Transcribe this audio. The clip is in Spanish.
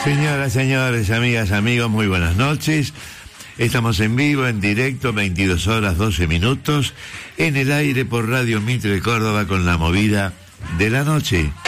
Señoras, señores, amigas, amigos, muy buenas noches. Estamos en vivo, en directo, 22 horas 12 minutos, en el aire por Radio Mitre de Córdoba con la movida de la noche.